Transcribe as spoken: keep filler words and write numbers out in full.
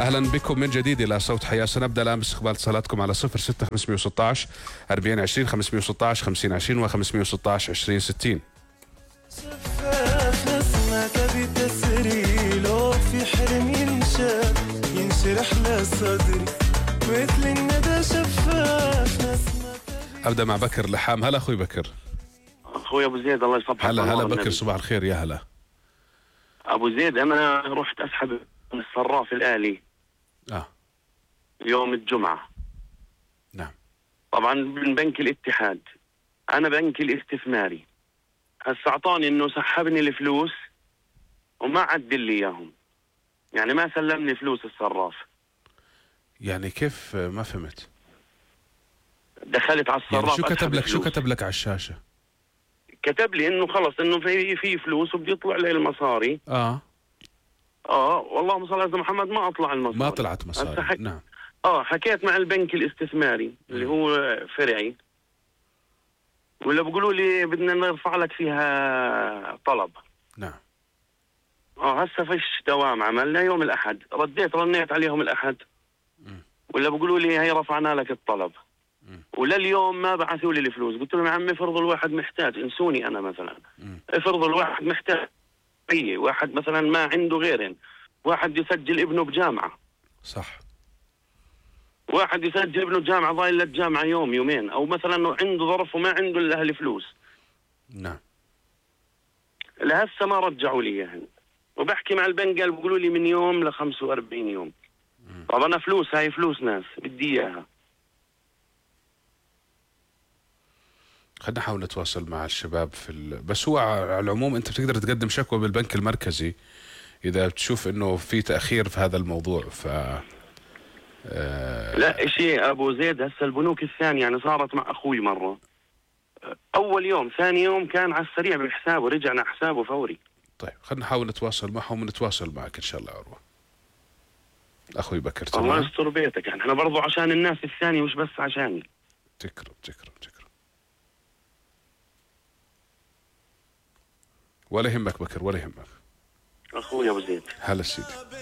أهلا بكم من جديد إلى صوت حياة. سنبدأ الآن باستقبال اتصالاتكم على صفر ستة خمسمئة وستة عشر أربعين عشرين خمسمئة وستة عشر خمسين عشرين وخمسمئة وستة عشر عشرين ستين. شفاف نسمة تبي تسري لو في حلم ينشاف ينشرح لصدري مثل الندى شفاف نسمة. أبدأ مع بكر لحام. هلا أخوي بكر. اخوي ابو زيد الله يصبحك. هلا هلا بكر، صباح الخير. يا هلا ابو زيد، انا رحت اسحب من الصراف الالي اه يوم الجمعه. نعم. طبعا من بنك الاتحاد، انا بنك الاستثماري. هسه اعطاني انه سحبني الفلوس وما عدل لي اياهم، يعني ما سلمني فلوس الصراف. يعني كيف؟ ما فهمت. دخلت على الصراف يعني شو كتب لك؟ فلوس. شو كتب لك على الشاشة؟ كتب لي انه خلص انه في في فلوس وبده يطلع لي المصاري. اه اه والله صل على محمد ما اطلع المصاري. ما طلعت مصاري. حك... نعم. اه حكيت مع البنك الاستثماري اللي هو فرعي، ولا بيقولوا لي بدنا نرفع لك فيها طلب. نعم. اه هسه فيش دوام عملنا يوم الاحد، رديت رنيت عليهم الاحد ولا بيقولوا لي هي رفعنا لك الطلب، ولليوم ما بعثوا لي الفلوس. قلت لهم يا عمي افرض الواحد محتاج، انسوني انا مثلا، افرض الواحد محتاج، واحد مثلا ما عنده غيرن، واحد يسجل ابنه بجامعه، صح. واحد يسجل ابنه بجامعه ضايل للجامعه يوم يومين، او مثلا عنده ظرف وما عنده الا اهل فلوس. نعم. لهسه ما رجعوا لي اياها، وبحكي مع البنك قال بيقولوا لي من يوم ل خمسة وأربعين يوم. طب انا فلوس، هاي فلوس ناس بدي اياها. خلينا نحاول نتواصل مع الشباب في ال... بس هو على العموم انت بتقدر تقدم شكوى بالبنك المركزي اذا بتشوف انه في تاخير في هذا الموضوع. ف آه... لا شيء ابو زيد، هسه البنوك الثانيه يعني صارت مع اخوي مره، اول يوم ثاني يوم كان على السريع بحسابه، رجعنا حسابه فوري. طيب خلينا نحاول نتواصل معهم ونتواصل معك ان شاء الله عروه. اخوي بكر تمام. الله يستر بيتك، يعني احنا برضو عشان الناس الثانيه مش بس عشاني. تكرم تكرم تكرم. ولا يهمك بكر ولا يهمك اخوي ابو زيد. هلا سيدي.